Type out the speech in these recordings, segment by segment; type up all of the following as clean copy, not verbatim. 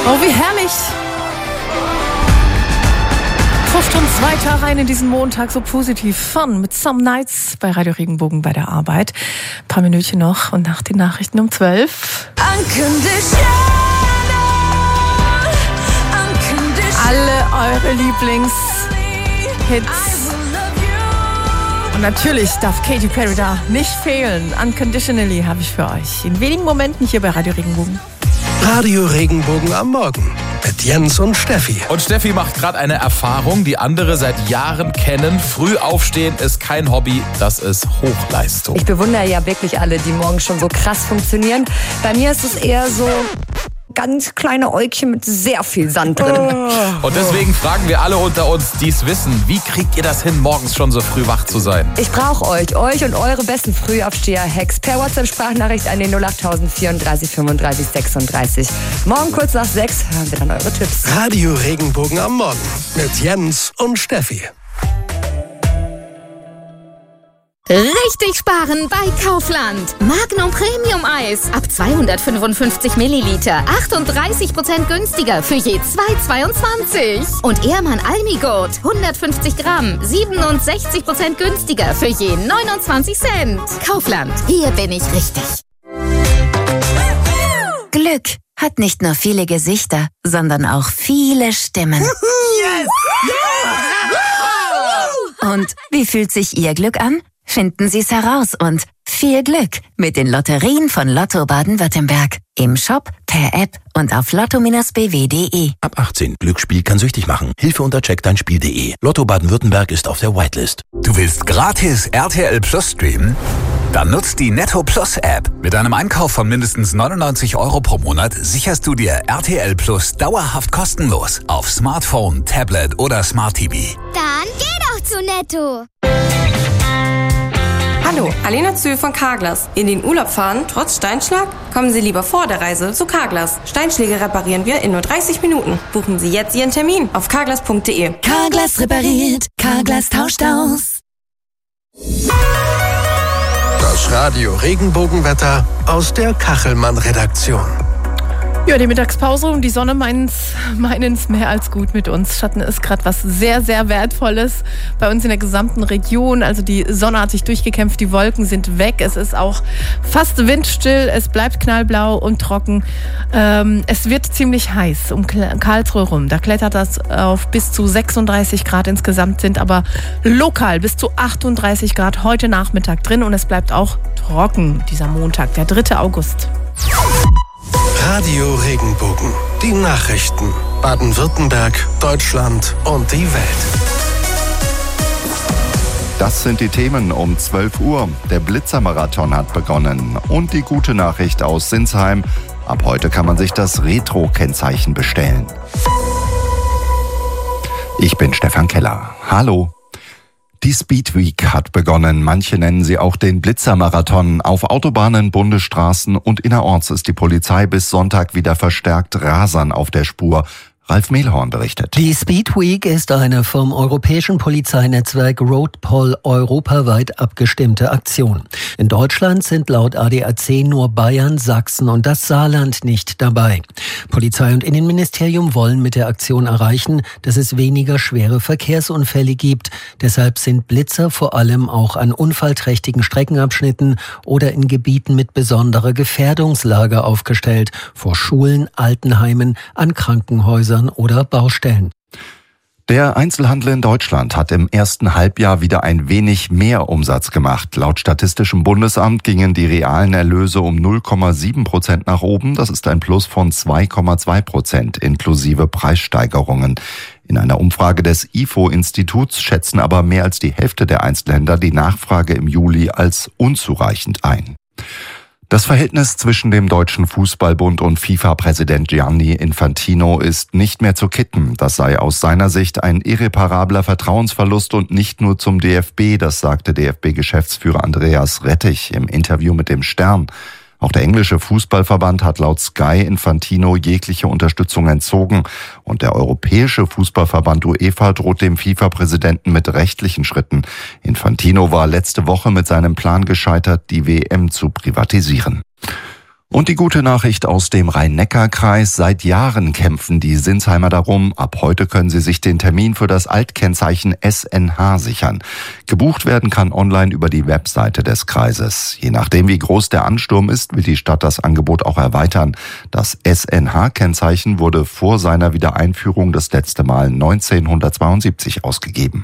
Oh, wie herrlich. Pusht uns weiter rein in diesen Montag, so positiv. Fun mit Some Nights bei Radio Regenbogen bei der Arbeit. Ein paar Minütchen noch und nach den Nachrichten um 12. Alle eure Lieblingshits. Und natürlich darf Katy Perry da nicht fehlen. Unconditionally habe ich für euch in wenigen Momenten hier bei Radio Regenbogen. Radio Regenbogen am Morgen mit Jens und Steffi. Und Steffi macht gerade eine Erfahrung, die andere seit Jahren kennen. Früh aufstehen ist kein Hobby, das ist Hochleistung. Ich bewundere ja wirklich alle, die morgens schon so krass funktionieren. Bei mir ist es eher so ganz kleine Äugchen mit sehr viel Sand drin. Und deswegen fragen wir alle unter uns, die es wissen, wie kriegt ihr das hin, morgens schon so früh wach zu sein? Ich brauche euch und eure besten Frühaufsteher-Hacks per WhatsApp-Sprachnachricht an den 08000 34 35 36. Morgen kurz nach 6 hören wir dann eure Tipps. Radio Regenbogen am Morgen mit Jens und Steffi. Richtig sparen bei Kaufland. Magnum Premium Eis ab 255 Milliliter. 38% günstiger für je 2,22. Und Ehrmann Almigurt 150 Gramm. 67% günstiger für je 29 Cent. Kaufland, hier bin ich richtig. Glück hat nicht nur viele Gesichter, sondern auch viele Stimmen. Yes! Und wie fühlt sich Ihr Glück an? Finden Sie es heraus und viel Glück mit den Lotterien von Lotto Baden-Württemberg. Im Shop, per App und auf lotto-bw.de. Ab 18. Glücksspiel kann süchtig machen. Hilfe unter checkdeinspiel.de. Lotto Baden-Württemberg ist auf der Whitelist. Du willst gratis RTL Plus streamen? Dann nutzt die Netto Plus App. Mit einem Einkauf von mindestens 99 € pro Monat sicherst du dir RTL Plus dauerhaft kostenlos auf Smartphone, Tablet oder Smart TV. Dann geh doch zu Netto. Hallo, Alena Zühl von Carglass. In den Urlaub fahren, trotz Steinschlag? Kommen Sie lieber vor der Reise zu Carglass. Steinschläge reparieren wir in nur 30 Minuten. Buchen Sie jetzt Ihren Termin auf carglass.de. Carglass repariert, Carglass tauscht aus. Das Radio Regenbogenwetter aus der Kachelmann-Redaktion. Ja, die Mittagspause und die Sonne meinen's mehr als gut mit uns. Schatten ist gerade was sehr, sehr Wertvolles bei uns in der gesamten Region. Also die Sonne hat sich durchgekämpft, die Wolken sind weg. Es ist auch fast windstill, es bleibt knallblau und trocken. Es wird ziemlich heiß um Karlsruhe rum. Da klettert das auf bis zu 36 Grad insgesamt, sind aber lokal bis zu 38 Grad heute Nachmittag drin. Und es bleibt auch trocken, dieser Montag, der 3. August. Radio Regenbogen. Die Nachrichten. Baden-Württemberg, Deutschland und die Welt. Das sind die Themen um 12 Uhr. Der Blitzermarathon hat begonnen. Und die gute Nachricht aus Sinsheim. Ab heute kann man sich das Retro-Kennzeichen bestellen. Ich bin Stefan Keller. Hallo. Die Speed Week hat begonnen. Manche nennen sie auch den Blitzermarathon. Auf Autobahnen, Bundesstraßen und innerorts ist die Polizei bis Sonntag wieder verstärkt Rasern auf der Spur. Ralf Mehlhorn berichtet. Die Speed Week ist eine vom europäischen Polizeinetzwerk Roadpol europaweit abgestimmte Aktion. In Deutschland sind laut ADAC nur Bayern, Sachsen und das Saarland nicht dabei. Polizei und Innenministerium wollen mit der Aktion erreichen, dass es weniger schwere Verkehrsunfälle gibt. Deshalb sind Blitzer vor allem auch an unfallträchtigen Streckenabschnitten oder in Gebieten mit besonderer Gefährdungslage aufgestellt, vor Schulen, Altenheimen, an Krankenhäusern oder Baustellen. Der Einzelhandel in Deutschland hat im ersten Halbjahr wieder ein wenig mehr Umsatz gemacht. Laut Statistischem Bundesamt gingen die realen Erlöse um 0,7% nach oben. Das ist ein Plus von 2,2% inklusive Preissteigerungen. In einer Umfrage des IFO-Instituts schätzen aber mehr als die Hälfte der Einzelhändler die Nachfrage im Juli als unzureichend ein. Das Verhältnis zwischen dem Deutschen Fußballbund und FIFA-Präsident Gianni Infantino ist nicht mehr zu kitten. Das sei aus seiner Sicht ein irreparabler Vertrauensverlust und nicht nur zum DFB, das sagte DFB-Geschäftsführer Andreas Rettich im Interview mit dem Stern. Auch der englische Fußballverband hat laut Sky Infantino jegliche Unterstützung entzogen. Und der europäische Fußballverband UEFA droht dem FIFA-Präsidenten mit rechtlichen Schritten. Infantino war letzte Woche mit seinem Plan gescheitert, die WM zu privatisieren. Und die gute Nachricht aus dem Rhein-Neckar-Kreis. Seit Jahren kämpfen die Sinsheimer darum. Ab heute können sie sich den Termin für das Altkennzeichen SNH sichern. Gebucht werden kann online über die Webseite des Kreises. Je nachdem, wie groß der Ansturm ist, will die Stadt das Angebot auch erweitern. Das SNH-Kennzeichen wurde vor seiner Wiedereinführung das letzte Mal 1972 ausgegeben.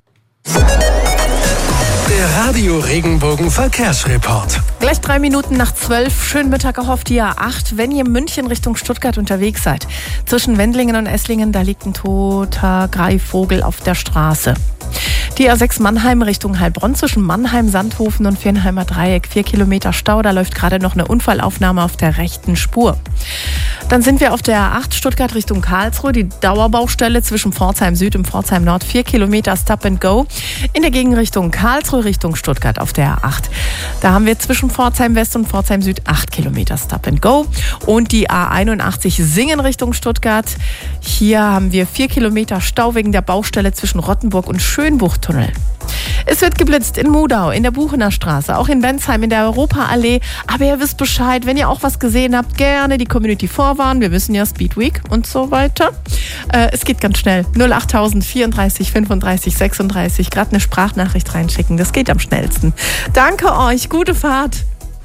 Der Radio Regenbogen Verkehrsreport. Gleich 3 Minuten nach 12. Schönen Mittag auch auf die A8. Wenn ihr München Richtung Stuttgart unterwegs seid, zwischen Wendlingen und Esslingen, da liegt ein toter Greifvogel auf der Straße. Die A6 Mannheim Richtung Heilbronn zwischen Mannheim, Sandhofen und Viernheimer Dreieck. 4 Kilometer Stau, da läuft gerade noch eine Unfallaufnahme auf der rechten Spur. Dann sind wir auf der A8 Stuttgart Richtung Karlsruhe. Die Dauerbaustelle zwischen Pforzheim Süd und Pforzheim Nord. 4 Kilometer Stop and Go. In der Gegenrichtung Karlsruhe Richtung Stuttgart auf der A8. Da haben wir zwischen Pforzheim West und Pforzheim Süd 8 Kilometer Stop and Go. Und die A81 Singen Richtung Stuttgart. Hier haben wir 4 Kilometer Stau wegen der Baustelle zwischen Rottenburg und Schönbuchtunnel. Es wird geblitzt in Mudau, in der Buchener Straße, auch in Bensheim, in der Europaallee. Aber ihr wisst Bescheid, wenn ihr auch was gesehen habt, gerne die Community vorwarnen. Wir wissen ja Speed Week und so weiter. Es geht ganz schnell. 08000 34 35 36. Gerade eine Sprachnachricht reinschicken. Das geht am schnellsten. Danke euch. Gute Fahrt.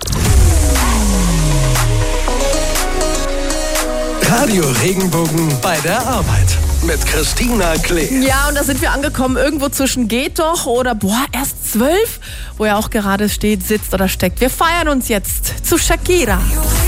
Radio Regenbogen bei der Arbeit. Mit Christina Klee. Ja, und da sind wir angekommen, irgendwo zwischen geht doch oder erst 12, wo er auch gerade steht, sitzt oder steckt. Wir feiern uns jetzt zu Shakira.